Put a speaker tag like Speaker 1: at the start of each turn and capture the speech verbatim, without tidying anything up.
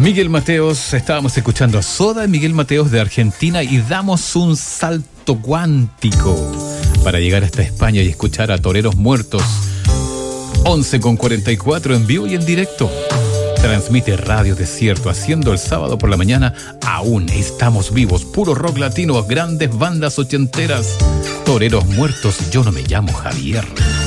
Speaker 1: Miguel Mateos, estábamos escuchando a Soda, Miguel Mateos de Argentina, y damos un salto cuántico para llegar hasta España y escuchar a Toreros Muertos. once con cuarenta y cuatro en vivo y en directo. Transmite Radio Desierto, haciendo el sábado por la mañana. Aún estamos vivos, puro rock latino, grandes bandas ochenteras. Toreros Muertos, yo no me llamo Javier.